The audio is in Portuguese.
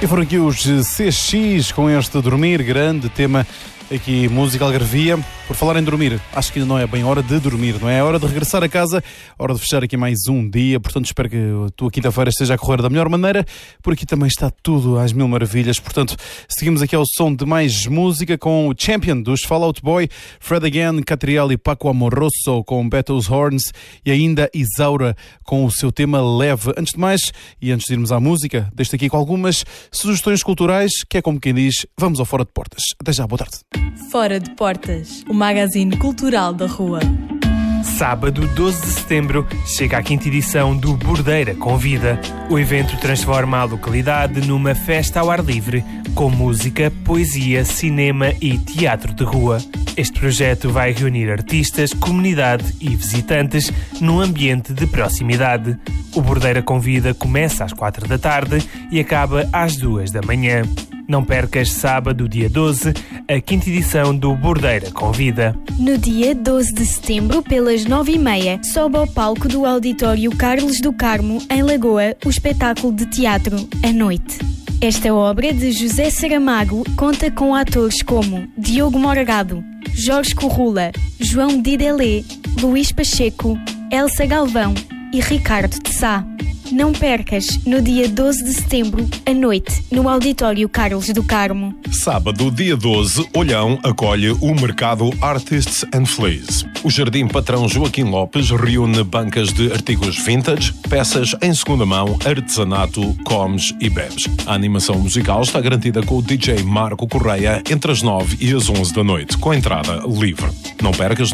E foram aqui os CX com este Dormir, grande tema aqui, música algarvia. Por falar em dormir, acho que ainda não é bem hora de dormir, não é? É hora de regressar a casa, hora de fechar aqui mais um dia. Portanto, espero que a tua quinta-feira esteja a correr da melhor maneira. Por aqui também está tudo às mil maravilhas. Portanto, seguimos aqui ao som de mais música com o Champion dos Fall Out Boy, Fred Again, Catriel e Paco Amoroso com Bethel's Horns e ainda Isaura com o seu tema Leve. Antes de mais, e antes de irmos à música, deixo aqui com algumas sugestões culturais, que é como quem diz, vamos ao Fora de Portas. Até já, boa tarde. Fora de Portas, o magazine cultural da rua. Sábado, 12 de setembro, chega a quinta edição do Bordeira Convida. O evento transforma a localidade numa festa ao ar livre, com música, poesia, cinema e teatro de rua. Este projeto vai reunir artistas, comunidade e visitantes num ambiente de proximidade. O Bordeira Convida começa às 4 da tarde e acaba às 2 da manhã. Não percas sábado, dia 12, a quinta edição do Bordeira Convida. No dia 12 de setembro, pelas 9h30, sobe ao palco do Auditório Carlos do Carmo, em Lagoa, o espetáculo de teatro A Noite. Esta obra de José Saramago conta com atores como Diogo Morgado, Jorge Corrula, João Didelé, Luís Pacheco, Elsa Galvão e Ricardo de Sá. Não percas, no dia 12 de setembro, à noite, no Auditório Carlos do Carmo. Sábado, dia 12, Olhão acolhe o mercado Artists and Fleas. O Jardim Patrão Joaquim Lopes reúne bancas de artigos vintage, peças em segunda mão, artesanato, comes e bebes. A animação musical está garantida com o DJ Marco Correia entre as 9 e as 11 da noite, com entrada livre. Não percas